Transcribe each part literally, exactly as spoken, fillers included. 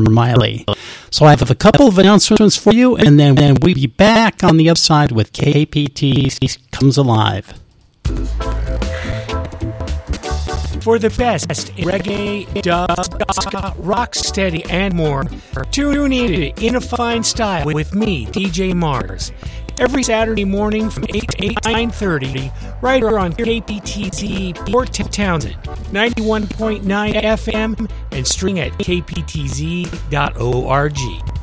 Miley. So I have a couple of announcements for you, and then, then we'll be back on the other side with K P T Z Comes Alive. For the best in reggae, dub, ska, rock steady, and more, tune in to In a Fine Style with me, D J Mars. Every Saturday morning from eight to nine thirty, right here on K P T Z Port Townsend, ninety-one point nine F M, and streaming at k p t z dot org.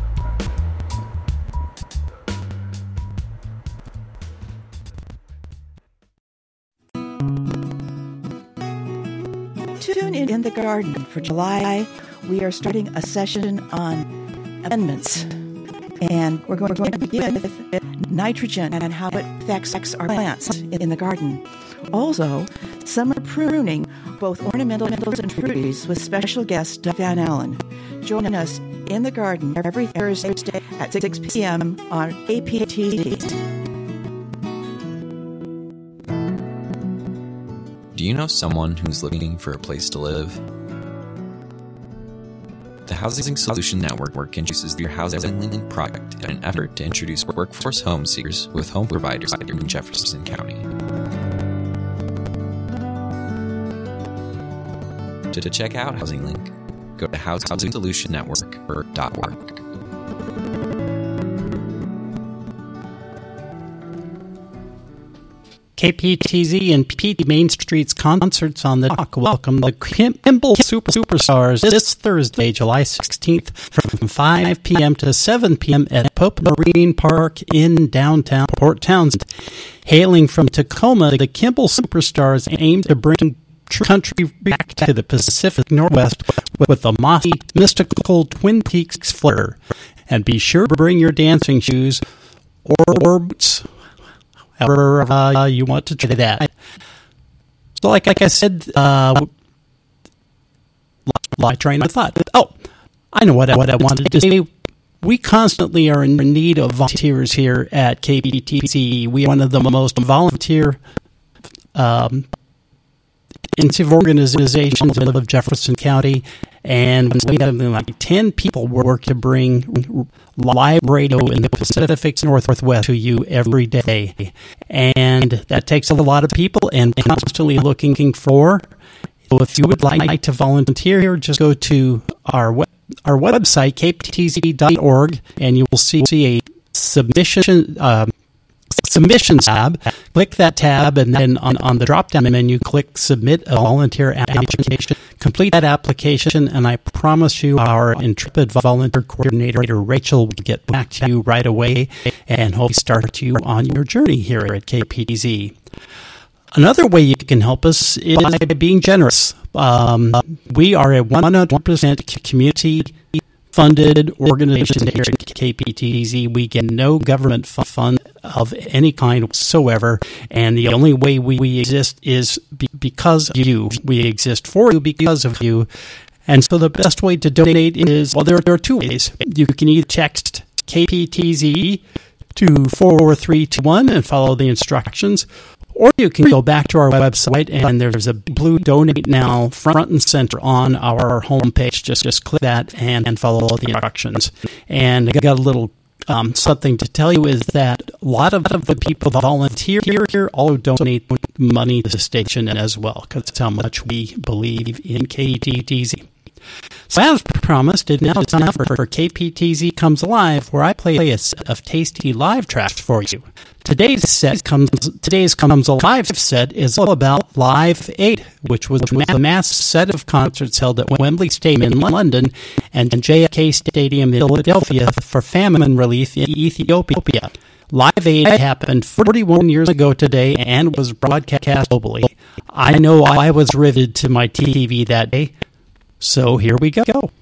Tune in in the garden for July. We are starting a session on amendments. And we're going, we're going to begin with nitrogen and how it affects our plants in the garden. Also, summer pruning, both ornamentals and fruities, with special guest Doug Van Allen. Join us in the garden every Thursday at six p.m. on K P T Z. Do you know someone who's looking for a place to live? The Housing Solution Network introduces their Housing Link project in an effort to introduce workforce home seekers with home providers in Jefferson County. To, to check out Housing Link, go to housing solution network dot org. K P T Z and P T Main Street's concerts on the dock welcome the Kimball Super Superstars this Thursday, July sixteenth, from five p.m. to seven p.m. at Pope Marine Park in downtown Port Townsend. Hailing from Tacoma, the Kimball Superstars aim to bring country back to the Pacific Northwest with a mossy, mystical Twin Peaks flair. And be sure to bring your dancing shoes or boots. However uh, you want to try that. So like, like I said, uh, my train of thought. Oh, I know what I, what I wanted to say. We constantly are in need of volunteers here at K P T Z. We are one of the most volunteer um, intensive organizations of Jefferson County, and we have like ten people work to bring live radio in the Pacific Northwest to you every day. And that takes a lot of people, and we're constantly looking for. So if you would like to volunteer here, just go to our web, our website, k p t z dot org, and you will see, see a submission uh, submissions tab. Click that tab, and then on, on the drop-down menu, click Submit a Volunteer Application. Complete that application, and I promise you our intrepid volunteer coordinator, Rachel, will get back to you right away and hope to start you on your journey here at K P T Z. Another way you can help us is by being generous. Um, we are a one hundred percent community-funded organization here at K P T Z. We get no government fund of any kind whatsoever, and the only way we, we exist is be, because of you. We exist for you because of you. And so the best way to donate is, well, there, there are two ways. You can either text K P T Z to four three two one and follow the instructions, or you can go back to our website, and there's a blue Donate Now front and center on our homepage. Just just click that and, and follow the instructions. And I got a little um, something to tell you is that a lot of the people that volunteer here all donate money to the station as well, because that's how much we believe in K P T Z. So as promised, it now is time for, for K P T Z Comes Alive, where I play a set of tasty live tracks for you. Today's set comes today's Comes Alive set is all about Live Aid, which was a mass set of concerts held at Wembley Stadium in London and J F K Stadium in Philadelphia for famine relief in Ethiopia. Live Aid happened forty-one years ago today and was broadcast globally. I know I was riveted to my T V that day, so here we go.